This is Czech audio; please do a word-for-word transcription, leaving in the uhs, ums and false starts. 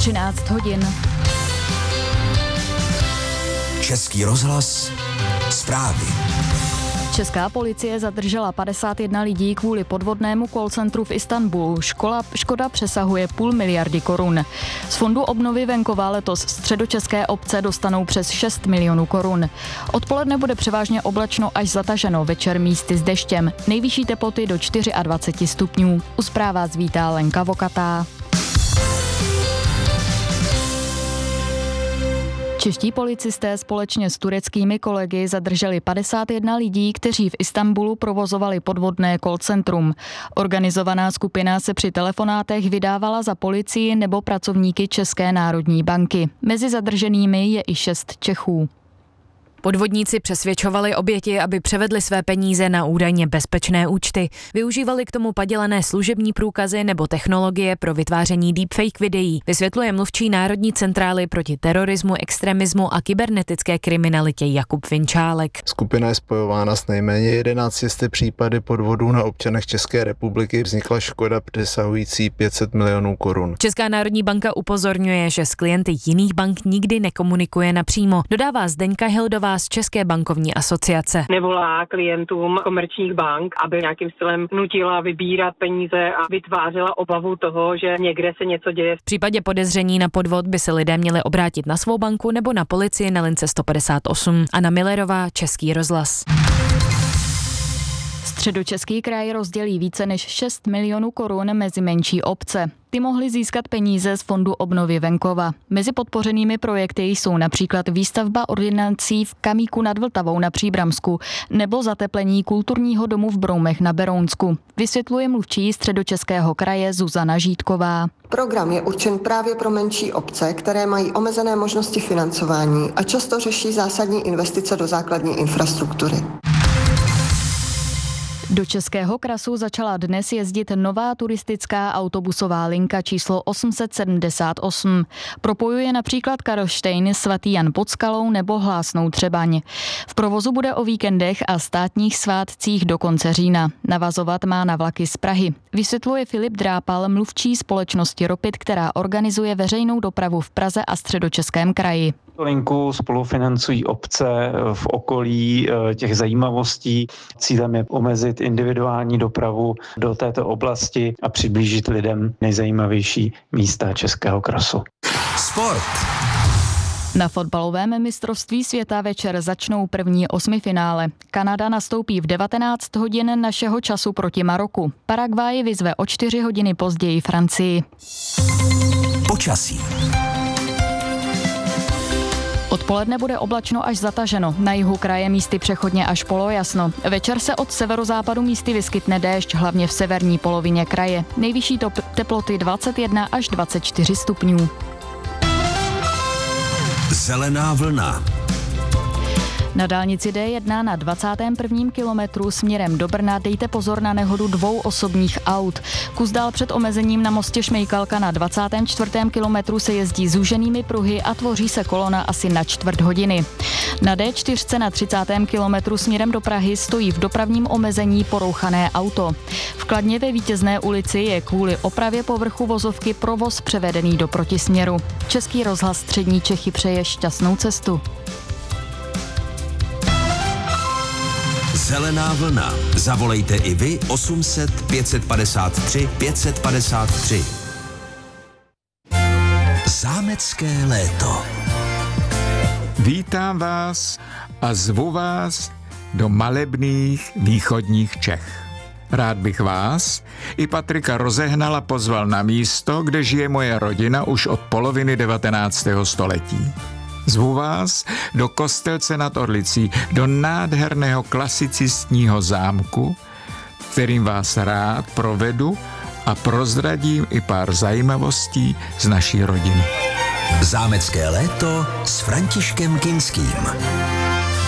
třináct hodin. Český rozhlas, zprávy. Česká policie zadržela padesát jedna lidí kvůli podvodnému call centru v Istanbulu. Škola, škoda přesahuje půl miliardy korun. Z Fondu obnovy venkova letos středočeské obce dostanou přes šest milionů korun. Odpoledne bude převážně oblačno až zataženo, večer místy s deštěm. Nejvyšší teploty do dvacet čtyři stupňů. U zpráv vás vítá Lenka Vokatá. Čeští policisté společně s tureckými kolegy zadrželi padesát jedna lidí, kteří v Istanbulu provozovali podvodné call centrum. Organizovaná skupina se při telefonátech vydávala za policii nebo pracovníky České národní banky. Mezi zadrženými je i šest Čechů. Podvodníci přesvědčovali oběti, aby převedli své peníze na údajně bezpečné účty. Využívali k tomu padělané služební průkazy nebo technologie pro vytváření deepfake videí, vysvětluje mluvčí Národní centrály proti terorismu, extremismu a kybernetické kriminalitě Jakub Vinčálek. Skupina je spojována s nejméně jedenácti případy podvodů na občanech České republiky. Vznikla škoda přesahující pět set milionů korun. Česká národní banka upozorňuje, že s klienty jiných bank nikdy nekomunikuje napřímo. Dodává Zdeňka Hildová z České bankovní asociace. Nevolá klientům komerčních bank, aby nějakým stylem nutila vybírat peníze a vytvářela obavu toho, že někde se něco děje. V případě podezření na podvod by se lidé měli obrátit na svou banku nebo na policii na lince sto padesát osm. Anna Millerová, Český rozhlas. Středočeský kraj rozdělí více než šest milionů korun mezi menší obce. Ty mohly získat peníze z Fondu obnovy venkova. Mezi podpořenými projekty jsou například výstavba ordinací v Kamíku nad Vltavou na Příbramsku nebo zateplení kulturního domu v Broumech na Berounsku. Vysvětluje mluvčí Středočeského kraje Zuzana Žítková. Program je určen právě pro menší obce, které mají omezené možnosti financování a často řeší zásadní investice do základní infrastruktury. Do Českého Krasu začala dnes jezdit nová turistická autobusová linka číslo osm set sedmdesát osm. Propojuje například Karlštejn, Svatý Jan pod Skalou nebo Hlásnou Třebaň. V provozu bude o víkendech a státních svátcích do konce října. Navazovat má na vlaky z Prahy. Vysvětluje Filip Drápal, mluvčí společnosti Ropit, která organizuje veřejnou dopravu v Praze a Středočeském kraji. Linku spolufinancují obce v okolí těch zajímavostí. Cílem je omezit individuální dopravu do této oblasti a přiblížit lidem nejzajímavější místa Českého krasu. Sport. Na fotbalovém mistrovství světa večer začnou první osmifinále. Kanada nastoupí v devatenáct hodin našeho času proti Maroku. Paraguay vyzve o čtyři hodiny později Francii. Počasí. Odpoledne bude oblačno až zataženo, na jihu kraje místy přechodně až polojasno. Večer se od severozápadu místy vyskytne déšť, hlavně v severní polovině kraje. Nejvyšší teploty dvacet jedna až dvacet čtyři stupňů. Zelená vlna. Na dálnici D jedna na dvacátém prvním kilometru směrem do Brna dejte pozor na nehodu dvou osobních aut. Kus dál před omezením na mostě Šmejkalka na dvacátém čtvrtém kilometru se jezdí zúženými pruhy a tvoří se kolona asi na čtvrt hodiny. Na D čtyři na třicátém kilometru směrem do Prahy stojí v dopravním omezení porouchané auto. V Kladně ve Vítězné ulici je kvůli opravě povrchu vozovky provoz převedený do protisměru. Český rozhlas Střední Čechy přeje šťastnou cestu. Zelená vlna. Zavolejte i vy osm set pět set padesát tři pět set padesát tři. Zámecké léto. Vítám vás a zvu vás do malebných východních Čech. Rád bych vás i Patrika Rozehnala pozval na místo, kde žije moje rodina už od poloviny devatenáctého století. Zvu vás do Kostelce nad Orlicí, do nádherného klasicistního zámku, kterým vás rád provedu a prozradím i pár zajímavostí z naší rodiny. Zámecké léto s Františkem Kinským.